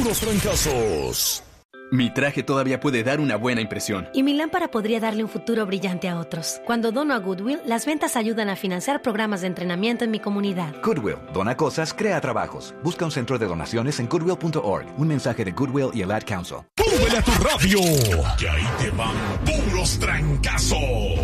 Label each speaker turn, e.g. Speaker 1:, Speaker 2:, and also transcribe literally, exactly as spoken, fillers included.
Speaker 1: puros trancazos.
Speaker 2: Mi traje todavía puede dar una buena impresión.
Speaker 3: Y mi lámpara podría darle un futuro brillante a otros. Cuando dono a Goodwill, las ventas ayudan a financiar programas de entrenamiento en mi comunidad.
Speaker 4: Goodwill, dona cosas, crea trabajos. Busca un centro de donaciones en goodwill punto org. Un mensaje de Goodwill y el Ad Council.
Speaker 1: ¡Súbele a tu radio! Que ahí te van puros trancazos.